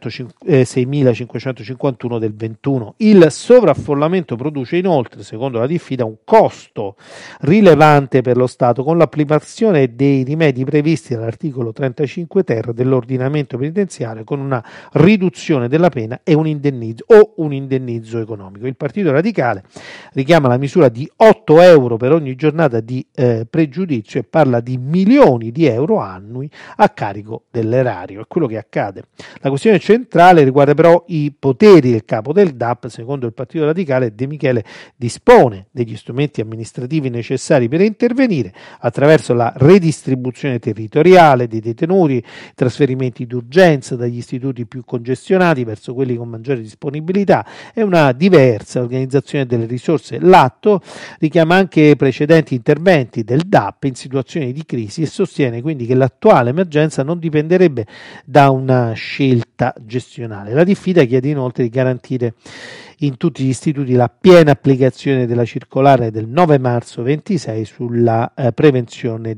[SPEAKER 7] 6551 del 21. Il sovraffollamento produce inoltre, secondo la diffida, un costo rilevante per lo Stato, con l'applicazione dei rimedi previsti dall'articolo 35 ter dell'ordinamento penitenziario, con una riduzione della pena e un indennizzo economico. Il Partito Radicale richiama la misura di 8 euro per ogni giornata di pregiudizio e parla di milioni di euro annui a carico dell'erario. È quello che accade La questione centrale riguarda però i poteri del capo del DAP. Secondo il Partito Radicale, De Michele dispone degli strumenti amministrativi necessari per intervenire attraverso la redistribuzione territoriale dei detenuti, trasferimenti d'urgenza dagli istituti più congestionati verso quelli con maggiore disponibilità e una diversa organizzazione delle risorse. L'atto richiama anche precedenti interventi del DAP in situazioni di crisi e sostiene quindi che l'attuale emergenza non dipenderebbe da una scelta gestionale. La diffida chiede inoltre di garantire in tutti gli istituti la piena applicazione della circolare del 9 marzo 26 sulla prevenzione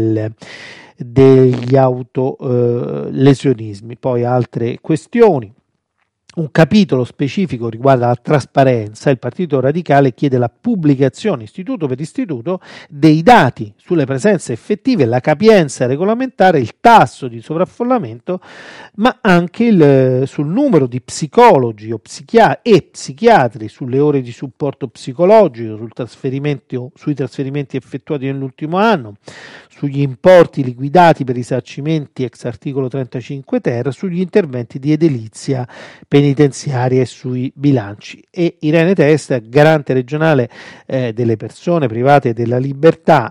[SPEAKER 7] degli autolesionismi. Poi altre questioni. Un capitolo specifico riguarda la trasparenza. Il Partito Radicale chiede la pubblicazione, istituto per istituto, dei dati sulle presenze effettive, la capienza regolamentare, il tasso di sovraffollamento, ma anche sul numero di psicologi o psichiatri, sulle ore di supporto psicologico, sui trasferimenti effettuati nell'ultimo anno, sugli importi liquidati per risarcimenti ex articolo 35 ter, sugli interventi di edilizia penitenziaria e sui bilanci. E Irene Testa, garante regionale delle persone private della libertà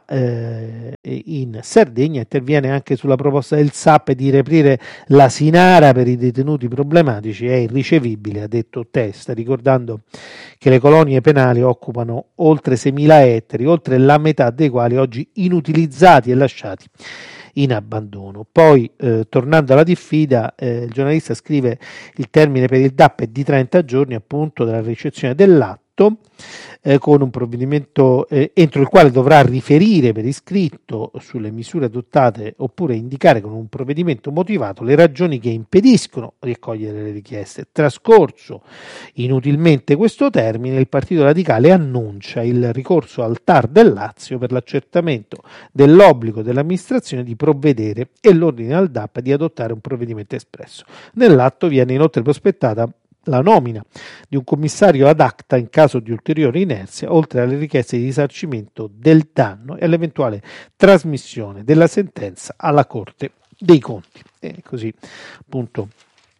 [SPEAKER 7] in Sardegna, interviene anche sulla proposta del SAP di riaprire l'Asinara per i detenuti problematici. È irricevibile, ha detto Testa, ricordando che le colonie penali occupano oltre 6.000 ettari, oltre la metà dei quali oggi inutilizzati e lasciati in abbandono. Poi, tornando alla diffida, il giornalista scrive: il termine per il DAP è di 30 giorni appunto dalla ricezione dell'atto, con un provvedimento entro il quale dovrà riferire per iscritto sulle misure adottate oppure indicare con un provvedimento motivato le ragioni che impediscono di accogliere le richieste. Trascorso inutilmente questo termine, il Partito Radicale annuncia il ricorso al TAR del Lazio per l'accertamento dell'obbligo dell'amministrazione di provvedere e l'ordine al DAP di adottare un provvedimento espresso. Nell'atto viene inoltre prospettata la nomina di un commissario ad acta in caso di ulteriore inerzia, oltre alle richieste di risarcimento del danno e all'eventuale trasmissione della sentenza alla Corte dei Conti. E così appunto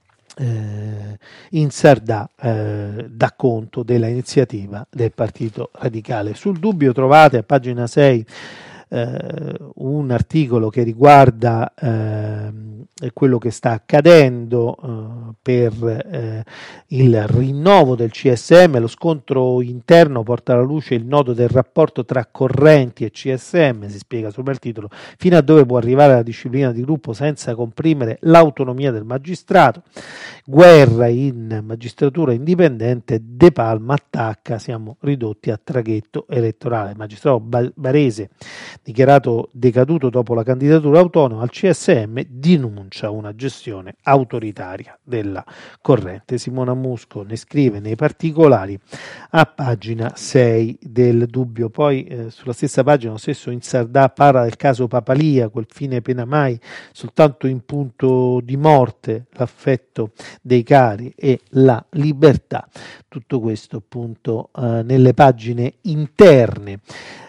[SPEAKER 7] in Sardà dà conto della iniziativa del Partito Radicale. Sul Dubbio trovate a pagina 6 un articolo che riguarda quello che sta accadendo per il rinnovo del CSM. Lo scontro interno porta alla luce il nodo del rapporto tra correnti e CSM, si spiega sopra il titolo, fino a dove può arrivare la disciplina di gruppo senza comprimere l'autonomia del magistrato. Guerra in magistratura indipendente, De Palma attacca, siamo ridotti a traghetto elettorale. Il magistrato barese, dichiarato decaduto dopo la candidatura autonoma al CSM, denuncia una gestione autoritaria della corrente. Simona Musco ne scrive nei particolari a pagina 6 del Dubbio. Poi sulla stessa pagina, lo stesso in Sardà parla del caso Papalia, quel fine pena mai, soltanto in punto di morte l'affetto dei cari e la libertà. Tutto questo appunto nelle pagine interne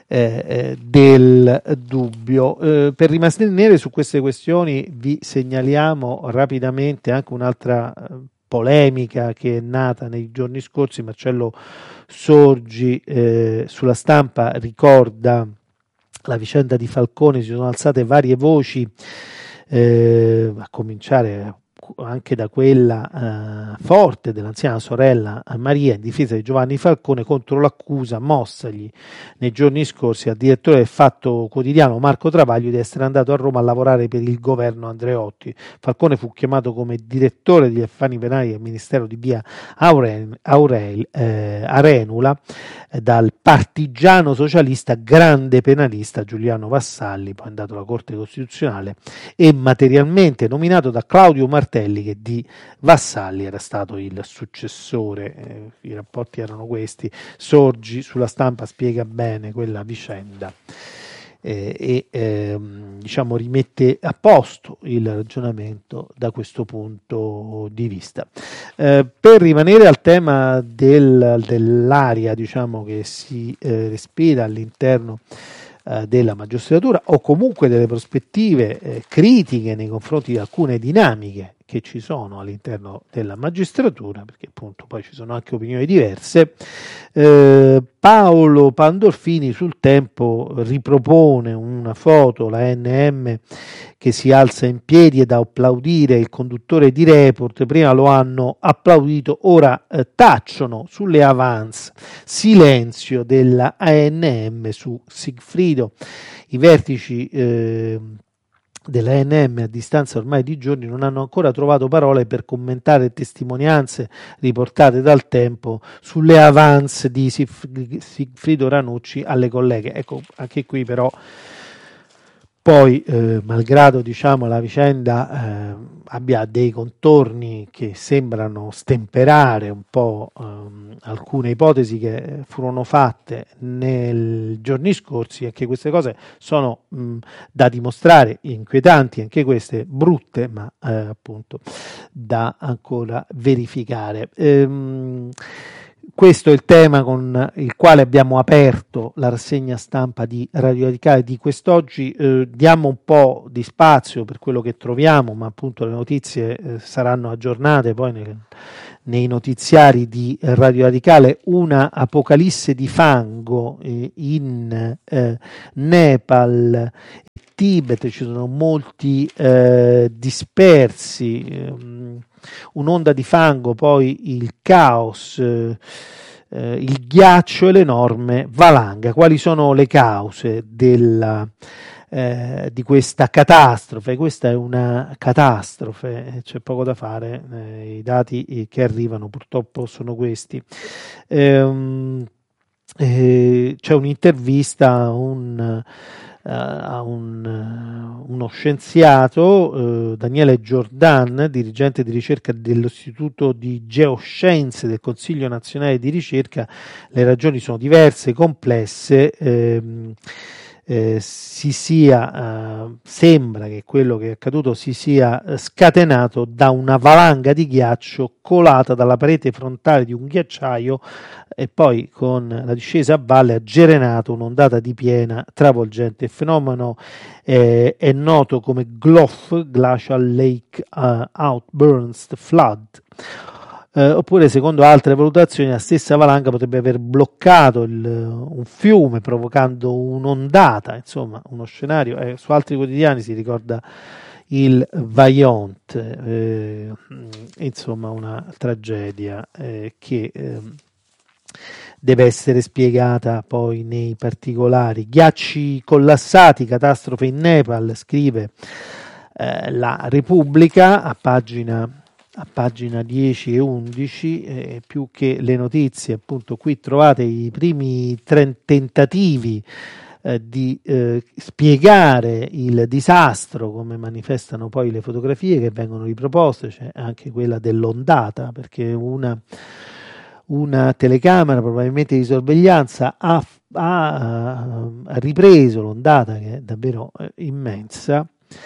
[SPEAKER 7] del Dubbio. Per rimanere su queste questioni vi segnaliamo rapidamente anche un'altra polemica che è nata nei giorni scorsi. Marcello Sorgi sulla Stampa ricorda la vicenda di Falcone. Si sono alzate varie voci, a cominciare anche da quella forte dell'anziana sorella Maria in difesa di Giovanni Falcone contro l'accusa mossagli nei giorni scorsi al direttore del Fatto Quotidiano Marco Travaglio di essere andato a Roma a lavorare per il governo Andreotti. Falcone fu chiamato come direttore degli affari penali del Ministero di via Arenula dal partigiano socialista grande penalista Giuliano Vassalli, poi è andato alla Corte Costituzionale e materialmente nominato da Claudio Martelli, che di Vassalli era stato il successore. I rapporti erano questi. Sorgi sulla Stampa spiega bene quella vicenda diciamo rimette a posto il ragionamento da questo punto di vista. Per rimanere al tema dell'aria, diciamo, che si respira all'interno della magistratura, o comunque delle prospettive critiche nei confronti di alcune dinamiche che ci sono all'interno della magistratura, perché appunto poi ci sono anche opinioni diverse. Paolo Pandolfini sul Tempo ripropone una foto, la ANM che si alza in piedi, è da applaudire il conduttore di Report, prima lo hanno applaudito, ora tacciono sulle avance, silenzio della ANM su Sigfrido. I vertici dell'ANM a distanza ormai di giorni non hanno ancora trovato parole per commentare testimonianze riportate dal Tempo sulle avance di Sigfrido Ranucci alle colleghe. Ecco, anche qui però poi malgrado diciamo la vicenda abbia dei contorni che sembrano stemperare un po' alcune ipotesi che furono fatte nei giorni scorsi, anche queste cose sono da dimostrare, inquietanti, anche queste brutte, ma appunto da ancora verificare. Questo è il tema con il quale abbiamo aperto la rassegna stampa di Radio Radicale di quest'oggi. Diamo un po' di spazio per quello che troviamo, ma appunto le notizie saranno aggiornate poi nei notiziari di Radio Radicale. Una apocalisse di fango in Nepal e Tibet, ci sono molti dispersi, un'onda di fango, poi il caos, il ghiaccio e l'enorme valanga. Quali sono le cause di questa catastrofe? Questa è una catastrofe, c'è poco da fare, i dati che arrivano purtroppo sono questi. C'è un'intervista a uno scienziato, Daniele Giordan, dirigente di ricerca dell'Istituto di Geoscienze del Consiglio Nazionale di Ricerca. Le ragioni sono diverse, complesse. Sembra che quello che è accaduto si sia scatenato da una valanga di ghiaccio colata dalla parete frontale di un ghiacciaio e poi con la discesa a valle ha gerenato un'ondata di piena travolgente. Il fenomeno è noto come GLOF, Glacial Lake Outburst Flood. Oppure, secondo altre valutazioni, la stessa valanga potrebbe aver bloccato un fiume, provocando un'ondata. Insomma, uno scenario. Su altri quotidiani si ricorda il Vajont, insomma una tragedia che deve essere spiegata poi nei particolari. Ghiacci collassati, catastrofe in Nepal, scrive la Repubblica a pagina 10 e 11, più che le notizie, appunto qui trovate i primi tentativi di spiegare il disastro, come manifestano poi le fotografie che vengono riproposte. C'è anche quella dell'ondata, perché una telecamera probabilmente di sorveglianza ha ripreso l'ondata, che è davvero immensa.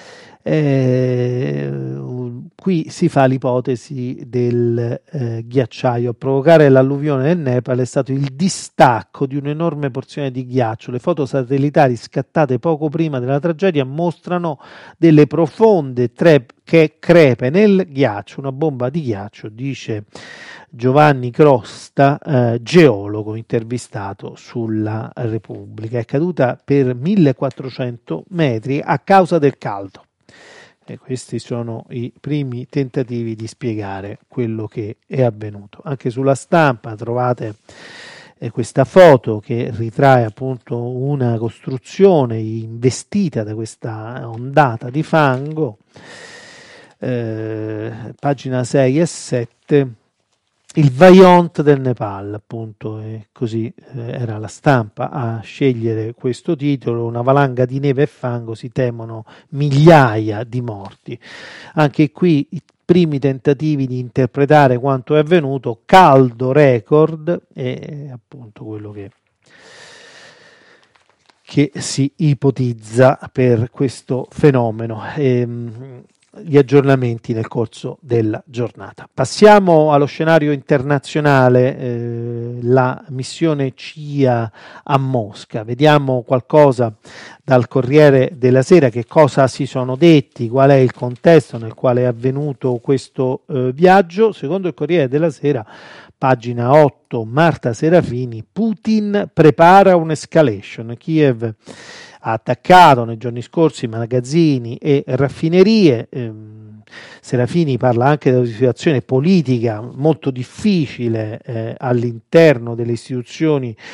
[SPEAKER 7] Qui si fa l'ipotesi del ghiacciaio. A provocare l'alluvione del Nepal è stato il distacco di un'enorme porzione di ghiaccio. Le foto satellitari scattate poco prima della tragedia mostrano delle profonde crepe nel ghiaccio, una bomba di ghiaccio, dice Giovanni Crosta, geologo intervistato sulla Repubblica. È caduta per 1400 metri a causa del caldo. E questi sono i primi tentativi di spiegare quello che è avvenuto. Anche sulla Stampa trovate questa foto che ritrae appunto una costruzione investita da questa ondata di fango, pagina 6 e 7. Il Vajont del Nepal, appunto, e così era la Stampa a scegliere questo titolo. Una valanga di neve e fango, si temono migliaia di morti. Anche qui i primi tentativi di interpretare quanto è avvenuto, caldo record, è appunto quello che si ipotizza per questo fenomeno. gli aggiornamenti nel corso della giornata. Passiamo allo scenario internazionale, la missione CIA a Mosca. Vediamo qualcosa dal Corriere della Sera, che cosa si sono detti, qual è il contesto nel quale è avvenuto questo viaggio. Secondo il Corriere della Sera, pagina 8, Marta Serafini, Putin prepara un'escalation. Kiev ha attaccato nei giorni scorsi magazzini e raffinerie. Serafini parla anche della situazione politica molto difficile all'interno delle istituzioni